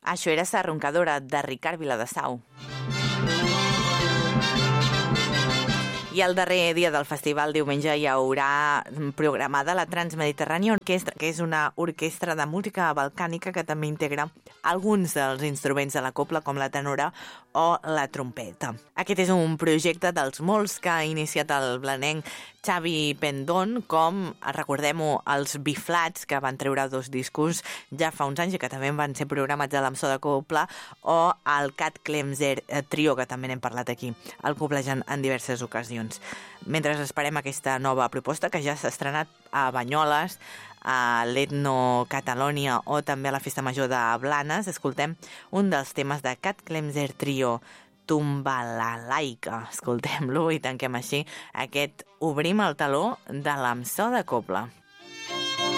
Això era Sa roncadora, de Ricard Viladesau. I el darrer dia del festival, diumenge, hi haurà programada la Transmediterrània Orquestra, que és una orquestra de música balcànica que també integra alguns dels instruments de la cobla, com la tenora o la trompeta. Aquest és un projecte dels molts que ha iniciat el blanenc Xavi Pendón, com, recordem-ho, els Biflats, que van treure 2 discos ja fa uns anys i que també van ser programats a l'Amsó de Cobla, o el Cat Klemser Trio, que també n'hem parlat aquí, el coblegen en diverses ocasions. Mentre esperem aquesta nova proposta, que ja s'ha estrenat a Banyoles, a l'Etno Catalònia o també a la Festa Major de Blanes, escoltem un dels temes de Cat Klemser Trio, Tumbalalaika. Escoltem-lo i tanquem així aquest Obrim el taló de l'Amsó de Cobla.